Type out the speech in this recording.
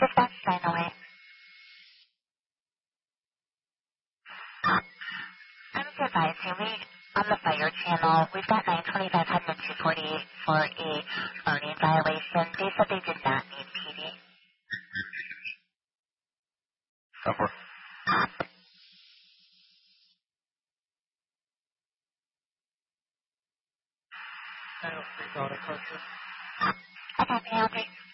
Dispatch 908. I'm just advising we, on the fire channel, we've got 925 heading to 248 for a burning violation. They said they did not need PD. Over. I copy, Audrey.